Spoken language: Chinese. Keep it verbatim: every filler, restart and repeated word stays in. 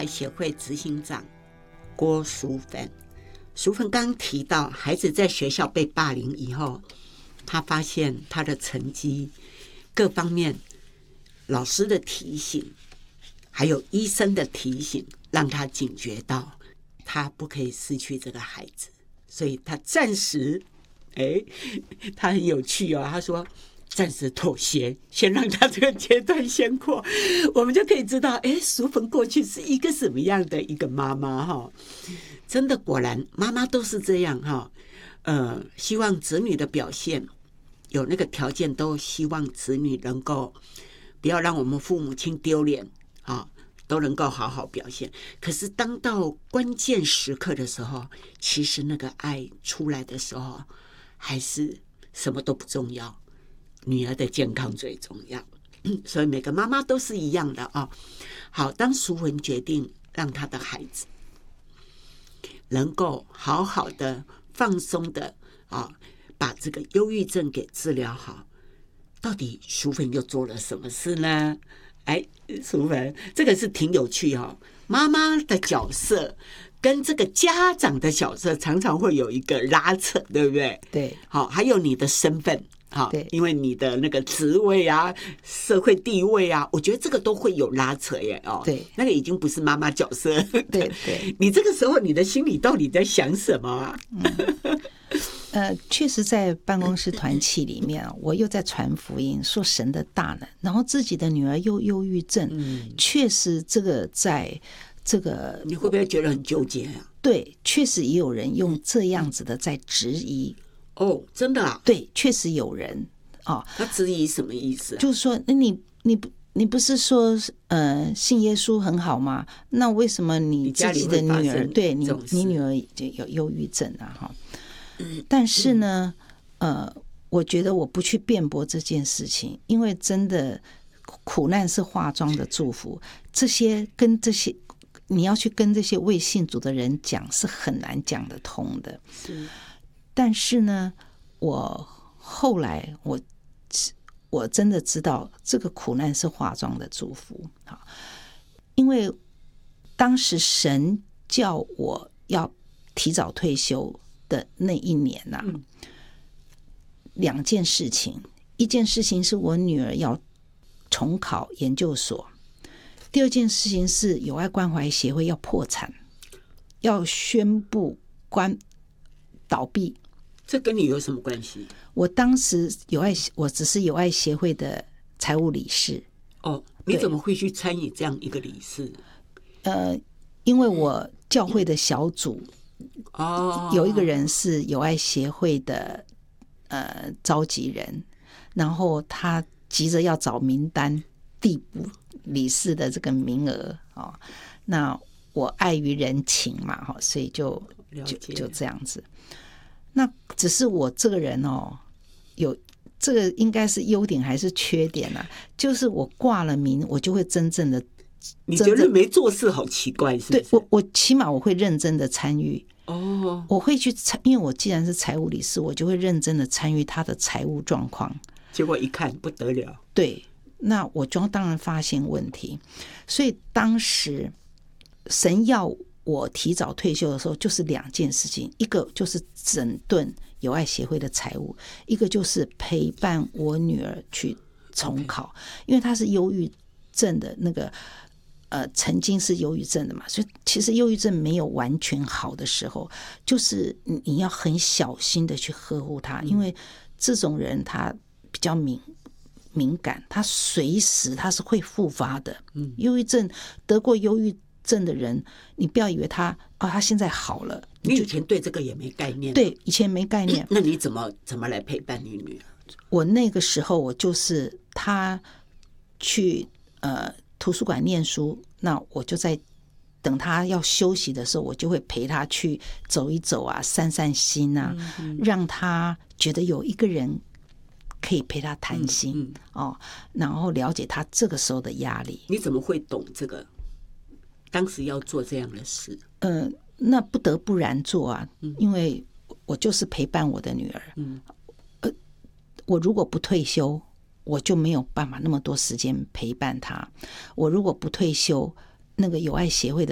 怀协会执行长郭淑芬。淑芬刚刚提到，孩子在学校被霸凌以后，他发现他的成绩各方面，老师的提醒，还有医生的提醒，让他警觉到他不可以失去这个孩子，所以他暂时，哎，他很有趣哦，他说暂时妥协，先让他这个阶段先过，我们就可以知道，哎，淑芬过去是一个什么样的一个妈妈哈。真的，果然妈妈都是这样哈。呃，希望子女的表现有那个条件，都希望子女能够不要让我们父母亲丢脸啊，都能够好好表现。可是当到关键时刻的时候，其实那个爱出来的时候，还是什么都不重要，女儿的健康最重要。所以每个妈妈都是一样的啊。好，当淑芬决定让她的孩子能够好好的、放松的啊，把这个忧郁症给治疗好，到底淑芬又做了什么事呢？哎，淑芬，这个是挺有趣哦。妈妈的角色跟这个家长的角色常常会有一个拉扯，对不对？ 对， 好，还有你的身份。好，因为你的那个职位啊、社会地位啊，我觉得这个都会有拉扯耶哦。 对， 那个已经不是妈妈角色。 对对， 你这个时候你的心里到底在想什么啊？ 嗯、呃，确实在办公室团契里面，我又在传福音，说神的大能，然后自己的女儿又忧郁症，嗯，确实这个在这个你会不会觉得很纠结啊？ 对，确实也有人用这样子的在质疑。 哦，真的啊？ 对，确实有人哦。 他质疑什么意思啊？ 就是说，那你你不你不是说呃信耶稣很好吗？那为什么你自己的女儿对你你女儿就有忧郁症啊？哈、嗯，但是呢，呃，我觉得我不去辩驳这件事情，因为真的苦难是化妆的祝福，这些跟这些你要去跟这些未信主的人讲是很难讲得通的。 是。 但是呢，我后来我我真的知道这个苦难是化妆的祝福，因为当时神叫我要提早退休的那一年啊，嗯、两件事情，一件事情是我女儿要重考研究所，第二件事情是友爱关怀协会要破产，要宣布关倒闭。 这跟你有什么关系？ 我当时友爱，我只是友爱协会的财务理事。 哦，你怎么会去参与这样一个理事？ 呃，因为我教会的小组， 哦， 有一个人是友爱协会的呃召集人，然后他急着要找名单递补理事的这个名额哦，那我碍于人情嘛，所以就就就这样子。那只是我这个人哦，有这个应该是优点还是缺点啊？就是我挂了名，我就会真正的， 你觉得没做事好奇怪是不是？ 对，我我起码我会认真的参与哦， 我会去参，因为我既然是财务理事，我就会认真的参与他的财务状况。 结果一看不得了， 对，那我就当然发现问题，所以当时神要我提早退休的时候，就是两件事情，一个就是整顿友爱协会的财务，一个就是陪伴我女儿去重考， okay. 因为她是忧郁症的那个呃，曾经是忧郁症的嘛，所以其实忧郁症没有完全好的时候，就是你要很小心的去呵护她，因为这种人他比较敏敏感，他随时他是会复发的。嗯，忧郁症得过忧郁症的人，你不要以为他哦，他现在好了。 你以前对这个也没概念？ 对，以前没概念。 那你怎么怎么来陪伴你女儿？ 我那个时候，我就是他去呃图书馆念书，那我就在等他要休息的时候，我就会陪他去走一走啊，散散心啊，嗯、让他觉得有一个人可以陪他谈心、嗯嗯、哦，然后了解他这个时候的压力。 你怎么会懂这个？当时要做这样的事， 呃，那不得不然做啊，嗯、因为我就是陪伴我的女儿。嗯，呃，我如果不退休，我就没有办法那么多时间陪伴她。我如果不退休，那个友爱协会的